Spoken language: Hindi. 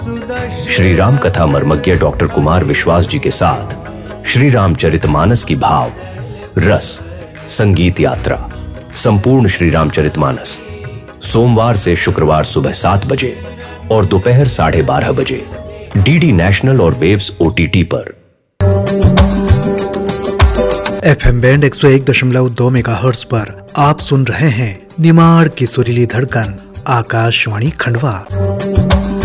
श्री राम कथा मर्मज्ञ डॉक्टर कुमार विश्वास जी के साथ श्री रामचरितमानस की भाव, रस, संगीत यात्रा, संपूर्ण श्री रामचरितमानस सोमवार से शुक्रवार सुबह 7 बजे और दोपहर 12:30 बजे डीडी नेशनल और वेव्स OTT पर। FM बैंड 101.2 मेगाहर्ट्ज पर आप सुन रहे हैं निमाड़ की सुरीली धड़कन, आकाशवाणी खंडवा।